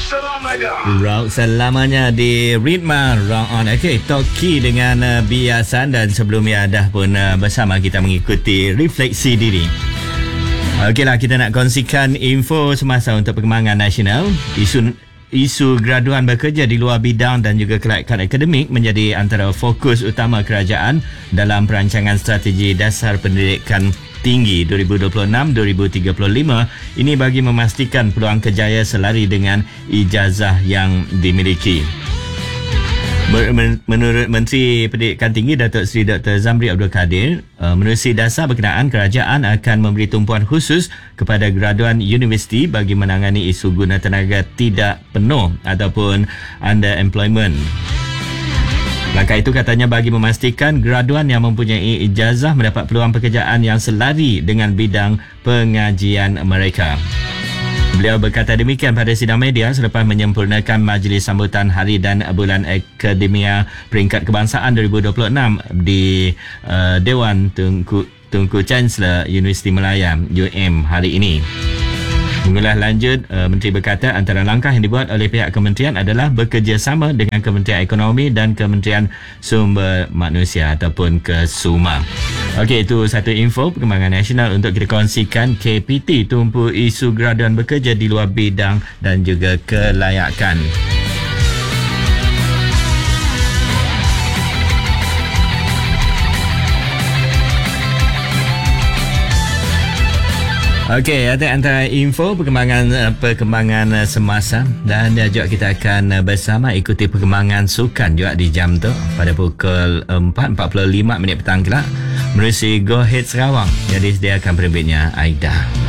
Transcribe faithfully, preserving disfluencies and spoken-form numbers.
Rock selamanya di Ritma Rock On. Okey, Toki dengan uh, Biasan, dan sebelumnya dah pun uh, bersama kita mengikuti refleksi diri. Okeylah, kita nak kongsikan info semasa untuk perkembangan nasional. Isu Isu graduan bekerja di luar bidang dan juga kelayakan akademik menjadi antara fokus utama kerajaan dalam perancangan strategi dasar pendidikan tinggi dua ribu dua puluh enam dua ribu tiga puluh lima. Ini bagi memastikan peluang kerjaya selari dengan ijazah yang dimiliki. Menurut Menteri Pendidikan Tinggi Datuk Seri Doktor Zamri Abdul Kadir, menerusi dasar berkenaan, kerajaan akan memberi tumpuan khusus kepada graduan universiti bagi menangani isu guna tenaga tidak penuh ataupun underemployment. Langkah itu katanya bagi memastikan graduan yang mempunyai ijazah mendapat peluang pekerjaan yang selari dengan bidang pengajian mereka. Beliau berkata demikian pada sidang media selepas menyempurnakan majlis sambutan Hari dan Bulan Akademia Peringkat Kebangsaan dua ribu dua puluh enam di uh, Dewan Tunku, Tunku Chancellor Universiti Malaya U M hari ini. Mengulas lanjut, uh, Menteri berkata antara langkah yang dibuat oleh pihak kementerian adalah bekerjasama dengan Kementerian Ekonomi dan Kementerian Sumber Manusia ataupun KESUMA. Okey, itu satu info perkembangan nasional untuk kita kongsikan. K P T tumpu isu graduan bekerja di luar bidang dan juga kelayakan. Okey, ada antara info perkembangan perkembangan semasa, dan juga kita akan bersama ikuti perkembangan sukan juga di jam tu pada pukul empat empat puluh lima minit petang kelak menerusi Go Ahead Sarawak. Jadi sediakan penerbitnya Aida.